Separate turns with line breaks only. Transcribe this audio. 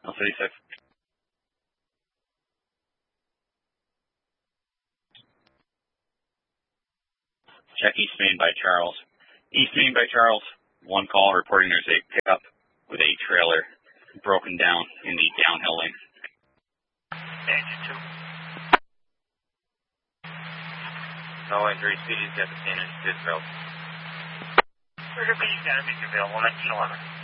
L36. Check East Main by Charles. East Main by Charles, one call reporting there's a pickup with a trailer broken down in the downhill lane.
Engine 2. No injuries, speed is at the scene, good road. Further B, center, make available, 1911.